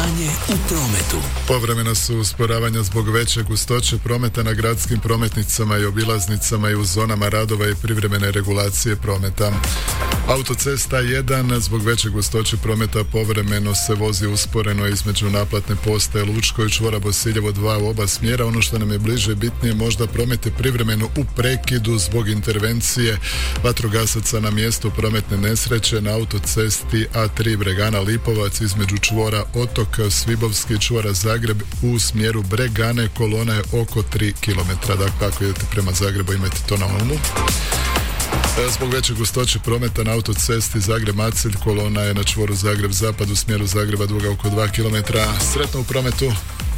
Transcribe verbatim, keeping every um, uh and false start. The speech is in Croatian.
Stanje u prometu. Povremeno su usporavanja zbog veće gustoće prometa na gradskim prometnicama i obilaznicama i u zonama radova i privremene regulacije prometa. Autocesta jedan zbog veće gustoće prometa povremeno se vozi usporeno između naplatne postaje Lučko i čvora Bosiljevo dva u oba smjera. Ono što nam je bliže bitnije, možda promet je privremeno u prekidu zbog intervencije vatrogasaca na mjestu prometne nesreće na autocesti A tri Bregana Lipovac između čvora Otok Svibovski i čvora Zagreb u smjeru Bregane. Kolona je oko tri kilometra. Dakle, ako idete prema Zagrebu, imajte to na umu. Zbog veće gustoće prometa na autocesti Zagreb-Macelj, kolona je na čvoru Zagreb-Zapad u smjeru Zagreba duga oko dva kilometra. Sretno u prometu.